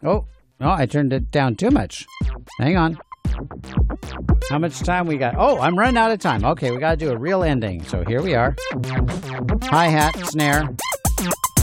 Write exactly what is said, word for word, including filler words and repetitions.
Oh, no, I turned it down too much. Hang on. How much time we got? Oh, I'm running out of time. Okay, we got to do a real ending. So here we are. Hi-hat, snare.